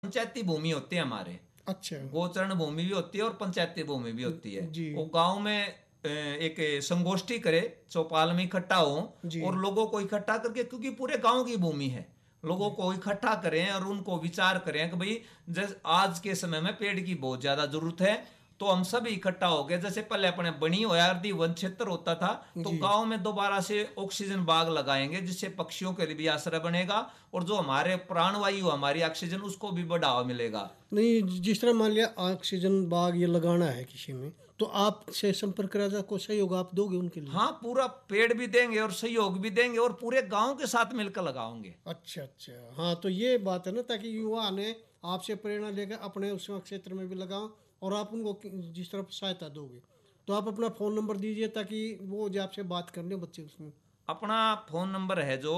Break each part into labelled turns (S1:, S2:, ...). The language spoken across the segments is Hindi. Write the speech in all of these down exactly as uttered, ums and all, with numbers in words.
S1: पंचायती भूमि होती है हमारे।
S2: अच्छा,
S1: गोचरण भूमि भी होती है और पंचायती भूमि भी होती है।
S2: जी
S1: वो गांव में अ, एक संगोष्ठी करे, चौपाल में इकट्ठा हो
S2: जी
S1: और लोगों को इकट्ठा करके, क्योंकि पूरे गांव की भूमि है, लोगों को इकट्ठा करें और उनको विचार करें कि भाई जैसे आज के समय में पेड़ की बहुत ज्यादा जरूरत है, तो हम सब इकट्ठा हो गए। जैसे पहले अपने बनी हुआ यदि वन क्षेत्र होता था, तो
S2: जी
S1: गांव में दोबारा से ऑक्सीजन बाग लगाएंगे, जिससे पक्षियों के लिए भी आश्रय बनेगा और जो हमारे प्राणवायु हमारी ऑक्सीजन उसको भी बढ़ावा मिलेगा।
S2: नहीं, जिस तरह मान लिया ऑक्सीजन बाग ये लगाना है किसी में, तो आपसे संपर्क कराया को सहयोग आप दोगे उनके लिए?
S1: हाँ, पूरा पेड़ भी देंगे और सहयोग भी देंगे और पूरे गांव के साथ मिलकर लगाओगे।
S2: अच्छा अच्छा, हाँ तो ये बात है ना, ताकि युवा ने आपसे प्रेरणा लेकर अपने उस क्षेत्र में भी लगाओ और आप उनको कि- जिस तरह सहायता दोगे। तो आप अपना फ़ोन नंबर दीजिए ताकि वो जो आपसे बात करने बच्चे उसमें।
S1: अपना फोन नंबर है जो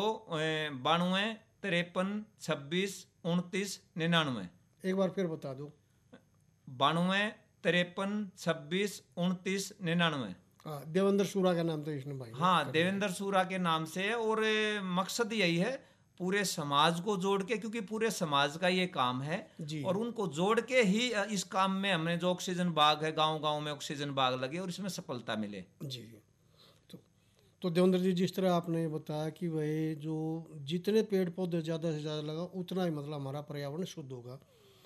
S1: बानवे तिरपन छब्बीस उनतीस निन्यानवे।
S2: एक बार फिर बता दो।
S1: बानवे तिरपन छब्बीस उनतीस निन्यानवे।
S2: हाँ, देवेंद्र सूरा का नाम तो इसने भाई ने
S1: हाँ,
S2: कर दिया।
S1: देवेंद्र सूरा के नाम से है और ए, मकसद यही है पूरे समाज को जोड़ के, क्योंकि पूरे समाज का ये काम है
S2: जी
S1: और उनको जोड़ के ही अ, इस काम में हमने जो ऑक्सीजन बाग है, गांव गांव में ऑक्सीजन बाग लगे और इसमें सफलता मिले।
S2: जी। तो तो देवेंद्र जी, जिस तरह आपने बताया कि वही जो जितने पेड़ पौधे ज़्यादा से ज़्यादा लगा उतना ही मतलब हमारा पर्यावरण शुद्ध होगा।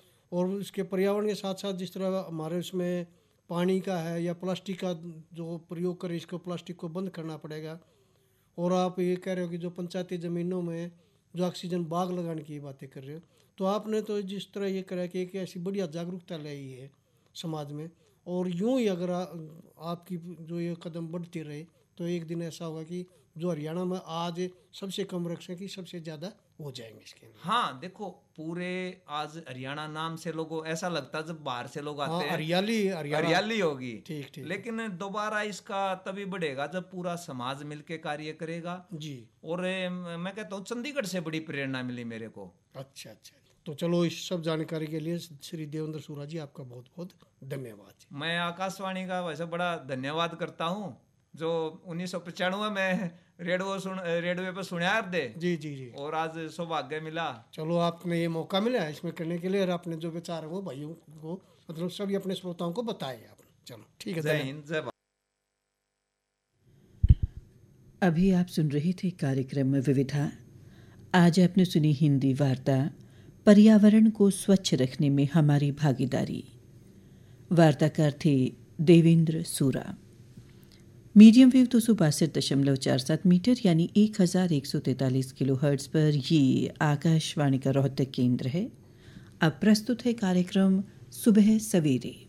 S2: और उसके पर्यावरण के साथ साथ जिस तरह हमारे उसमें पानी का है या प्लास्टिक का जो प्रयोग करें, इसको प्लास्टिक को बंद करना पड़ेगा। और आप ये कह रहे हो कि जो पंचायती ज़मीनों में जो ऑक्सीजन बाग लगाने की बातें कर रहे हो, तो आपने तो जिस तरह ये करा कि एक ऐसी बढ़िया जागरूकता लाई है समाज में। और यूं ही अगर आ, आपकी जो ये कदम बढ़ती रहे, तो एक दिन ऐसा होगा कि जो हरियाणा में आज सबसे कम वृक्ष हैं कि सबसे ज़्यादा हो जाएंगे इसके लिए।
S1: हाँ देखो, पूरे आज हरियाणा नाम से लोगों ऐसा लगता है जब बाहर से लोग
S2: हाँ,
S1: आते हैं
S2: हरियाली हरियाणा।
S1: हरियाली होगी,
S2: ठीक ठीक।
S1: लेकिन दोबारा इसका तभी बढ़ेगा जब पूरा समाज मिलके कार्य करेगा।
S2: जी।
S1: और ए, मैं कहता हूँ चंडीगढ़ से बड़ी प्रेरणा मिली मेरे को।
S2: अच्छा अच्छा, तो चलो इस सब जानकारी के लिए श्री देवेंद्र सूरा जी आपका बहुत बहुत धन्यवाद जी।
S1: मैं आकाशवाणी का वैसे बड़ा धन्यवाद करता हूँ, जो उन्नीस सौ पचानवे में रेडियो सुन रेडियो पे सुना दे
S2: जी जी जी।
S1: और आज सौभाग्य मिला।
S2: चलो आपने ये मौका मिला है इसमें करने के लिए, और आपने जो विचार है वो भाइयों को मतलब सभी अपने श्रोताओं को बताए आपने। चलो ठीक है,
S1: जय
S2: धन्यवाद।
S1: हिंद, जय भारत।
S3: अभी आप सुन रहे थे कार्यक्रम विविधा। आज आपने सुनी हिंदी वार्ता पर्यावरण को स्वच्छ रखने में हमारी भागीदारी। वार्ताकार थे देवेंद्र सूरा। मीडियम वेव दो सौ बासठ दशमलव चार सात मीटर यानी एक हज़ार एक सौ तैंतालीस किलो हर्ट्ज पर ये आकाशवाणी का रोहतक केंद्र है। अब प्रस्तुत है कार्यक्रम सुबह सवेरे।